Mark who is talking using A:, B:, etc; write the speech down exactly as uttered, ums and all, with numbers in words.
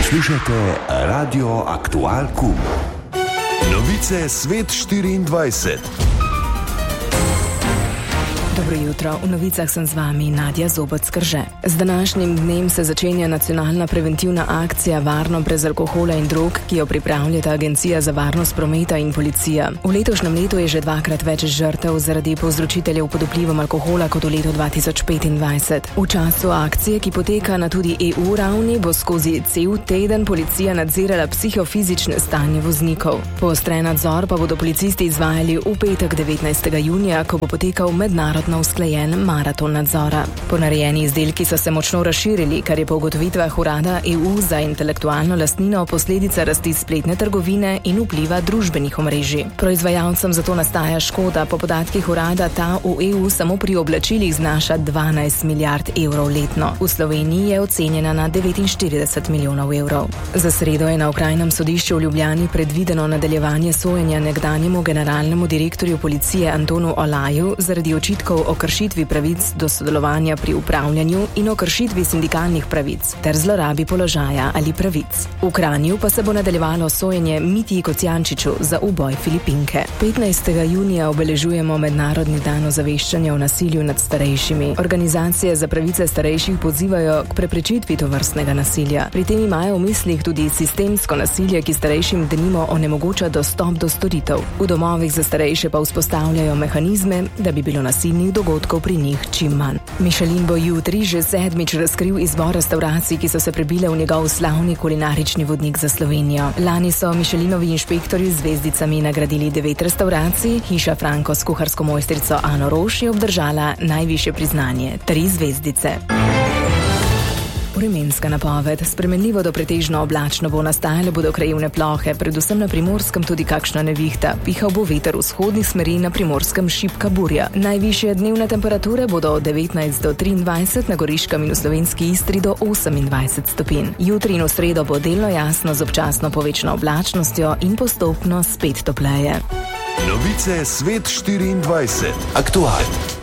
A: Poslušajte Radio Aktual Q. Novice Svet štiriindvajset.
B: Dobro jutro, v novicah sem z vami Nadja Zoboc-Krže. Z današnjim dnem se začenja nacionalna preventivna akcija Varno brez alkohola in drog, ki jo pripravljata Agencija za varnost prometa in policija. V letošnjem letu je že dvakrat več žrtev zaradi povzročiteljev pod vplivom alkohola kot v letu dva tisoč petindvajset. V času akcije, ki poteka na tudi E U ravni, bo skozi cel teden policija nadzirala psihofizične stanje voznikov. Poostren nadzor pa bodo policisti izvajali v petek devetnajstega junija, ko bo potekal mednarodno usklajen maraton nadzora. Ponarejeni izdelki so se močno razširili, kar je po ugotovitvah Urada E U za intelektualno lastnino posledica rasti spletne trgovine in vpliva družbenih omrežij. Proizvajalcem zato nastaja škoda, po podatkih urada ta v E U samo pri oblačilih znaša dvanajst milijard evrov letno. V Sloveniji je ocenjena na devetinštirideset milijonov evrov. Za sredo je na okrajnem sodišču v Ljubljani predvideno nadaljevanje sojenja nekdanjemu generalnemu direktorju policije Antonu Olaju zaradi očitkov o kršitvi pravic do sodelovanja pri upravljanju in o kršitvi sindikalnih pravic ter zlorabi položaja ali pravic. V Kranju pa se bo nadaljevalo sojenje Mitji Kocijančiču za uboj Filipinke. petnajstega junija obeležujemo Mednarodni dan ozaveščanja o nasilju nad starejšimi. Organizacije za pravice starejših pozivajo k preprečitvi tovrstnega nasilja. Pri tem imajo v mislih tudi sistemsko nasilje, ki starejšim denimo onemogoča dostop do storitev. V domovih za starejše pa vzpostavljajo mehanizme, da bi bilo nasilnih dogodkov pri njih čim manj. Michelin bo jutri že sedmič razkril izbor restavracij, ki so se prebile v njegov slavni kulinarični vodnik za Slovenijo. Lani so Michelinovi inšpektorji z zvezdicami nagradili devet restavracij, Hiša Franko s kuharsko mojstrico Ano Roš je obdržala najvišje priznanje, tri zvezdice. Vremenska napoved. Spremenljivo do pretežno oblačno bo, nastajale bodo krajevne plohe, predvsem na Primorskem tudi kakšna nevihta. Pihal bo veter vzhodnih smeri, na Primorskem šibka burja. Najvišje dnevne temperature bodo od devetnajst do triindvajset, na Goriškem in v Slovenski Istri do osemindvajset stopinj. Jutri in v sredo bo delno jasno z občasno povečano oblačnostjo in postopno spet topleje.
A: Novice Svet štiriindvajset. Aktual.